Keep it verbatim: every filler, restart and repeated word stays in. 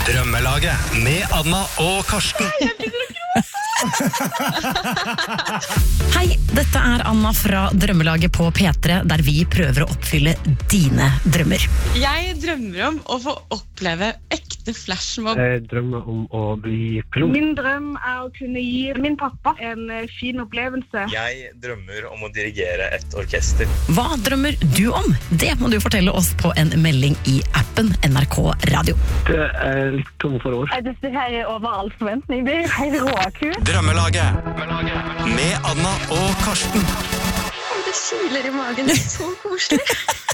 Drømmelaget med Anna og Karsten. Hei, dette er Anna fra Drømmelaget på P tre, der vi prøver å oppfylle dine drømmer. Jeg drømmer om å få oppleve ekte flashmob. Jeg drømmer om å bli pilot. Min drøm er å kunne gi min pappa en fin opplevelse. Jeg drømmer om å dirigere et orkester. Hva drømmer du om? Det må du fortelle oss på en melding i appen N R K Radio. Det er litt tom for ord. Dette her er over all forventning. Det er helt råkult. Drømmelaget med Anna og Karsten. Det kiler i magen, det er så koselig.